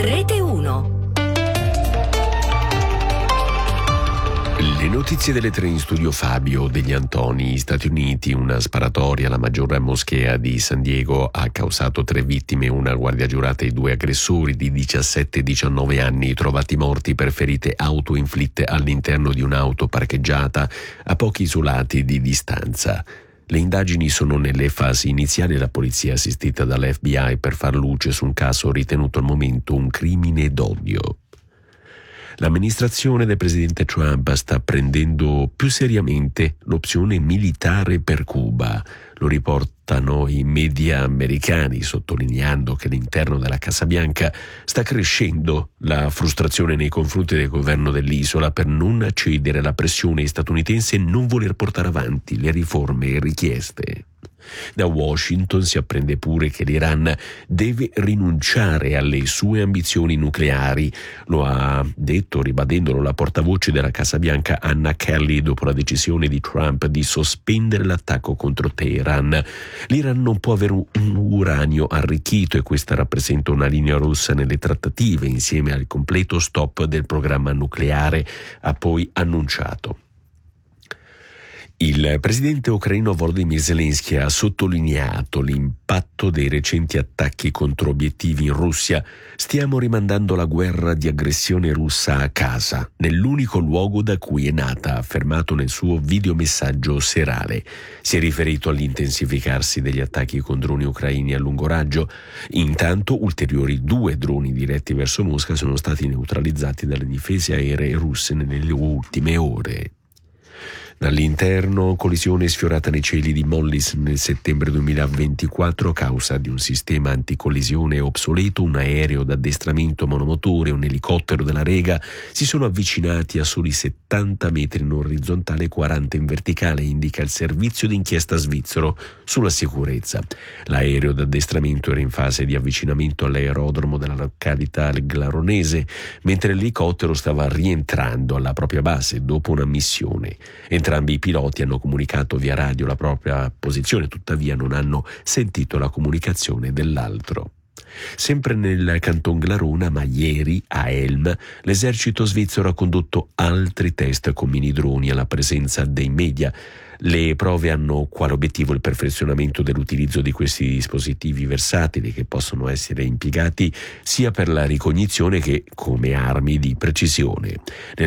Rete 1. Le notizie delle 3 in studio. Fabio Degli Antoni. Stati Uniti, una sparatoria alla maggior moschea di San Diego ha causato 3 vittime, una guardia giurata e 2 aggressori di 17 e 19 anni trovati morti per ferite autoinflitte all'interno di un'auto parcheggiata a pochi isolati di distanza. Le indagini sono nelle fasi iniziali. La polizia è assistita dall'FBI per far luce su un caso ritenuto al momento un crimine d'odio. L'amministrazione del presidente Trump sta prendendo più seriamente l'opzione militare per Cuba. Lo riportano i media americani, sottolineando che all'interno della Casa Bianca sta crescendo la frustrazione nei confronti del governo dell'isola per non cedere alla pressione statunitense e non voler portare avanti le riforme richieste. Da Washington si apprende pure che l'Iran deve rinunciare alle sue ambizioni nucleari. Lo ha detto, ribadendolo, la portavoce della Casa Bianca Anna Kelly dopo la decisione di Trump di sospendere l'attacco contro Teheran. L'Iran non può avere un uranio arricchito e questa rappresenta una linea rossa nelle trattative insieme al completo stop del programma nucleare, ha poi annunciato. Il presidente ucraino Volodymyr Zelensky ha sottolineato l'impatto dei recenti attacchi contro obiettivi in Russia. Stiamo rimandando la guerra di aggressione russa a casa, nell'unico luogo da cui è nata, ha affermato nel suo videomessaggio serale. Si è riferito all'intensificarsi degli attacchi con droni ucraini a lungo raggio. Intanto ulteriori 2 droni diretti verso Mosca sono stati neutralizzati dalle difese aeree russe nelle ultime ore. Dall'interno, collisione sfiorata nei cieli di Mollis nel settembre 2024 a causa di un sistema anticollisione obsoleto. Un aereo d'addestramento monomotore e un elicottero della Rega si sono avvicinati a soli 70 metri in orizzontale e 40 in verticale, indica il servizio d'inchiesta svizzero sulla sicurezza. L'aereo d'addestramento era in fase di avvicinamento all'aerodromo della località glaronese, mentre l'elicottero stava rientrando alla propria base dopo una missione. Entrambi i piloti hanno comunicato via radio la propria posizione, tuttavia non hanno sentito la comunicazione dell'altro. Sempre nel Canton Glarona, ma ieri a Elm, l'esercito svizzero ha condotto altri test con mini droni alla presenza dei media. Le prove hanno quale obiettivo il perfezionamento dell'utilizzo di questi dispositivi versatili che possono essere impiegati sia per la ricognizione che come armi di precisione.